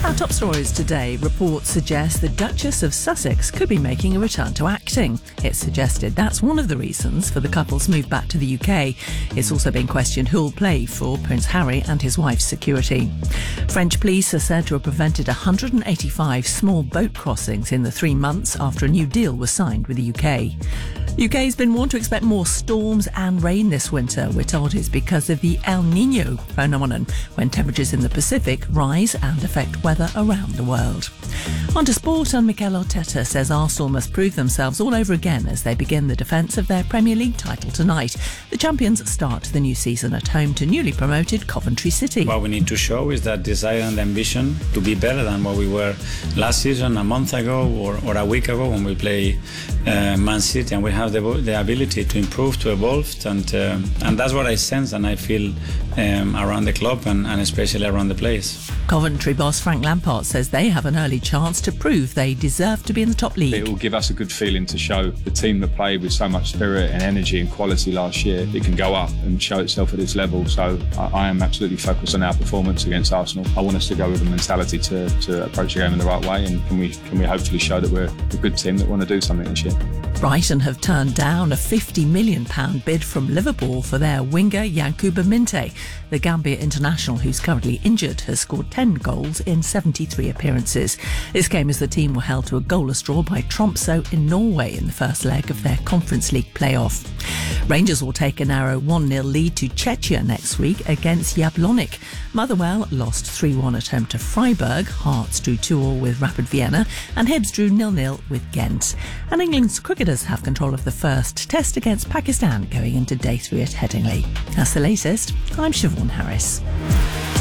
Our top stories today. Reports suggest the Duchess of Sussex could be making a return to acting. It's suggested that's one of the reasons for the couple's move back to the UK. It's also been questioned who'll play for Prince Harry and his wife's security. French police are said to have prevented 185 small boat crossings in the 3 months after a new deal was signed with the UK. The UK's been warned to expect more storms and rain this winter. We're told it's because of the El Niño phenomenon, when temperatures in the Pacific rise and affect weather around the world. On to sport, and Mikel Arteta says Arsenal must prove themselves all over again as they begin the defence of their Premier League title tonight. The champions start the new season at home to newly promoted Coventry City. What we need to show is that desire and ambition to be better than what we were last season, a month ago or a week ago when we play Man City, and we have the ability to improve, to evolve, and that's what I sense and I feel around the club and especially around the place. Coventry boss Frank Lampard says they have an early chance to prove they deserve to be in the top league. It will give us a good feeling to show the team that played with so much spirit and energy and quality last year, it can go up and show itself at this level. So I am absolutely focused on our performance against Arsenal. I want us to go with the mentality to approach the game in the right way, and can we hopefully show that we're a good team that want to do something this year. Brighton have turned down a £50 million bid from Liverpool for their winger Yankuba Minte. The Gambia international, who's currently injured, has scored 10 goals in 73 appearances. This came as the team were held to a goalless draw by Tromsø in Norway in the first leg of their Conference League playoff. Rangers will take a narrow 1-0 lead to Czechia next week against Jablonec. Motherwell lost 3-1 at home to Freiburg. Hearts drew 2-2 with Rapid Vienna, and Hibs drew 0-0 with Ghent. And England's cricketers have control of the first test against Pakistan going into day 3 at Headingley. That's the latest. I'm Siobhan Harris.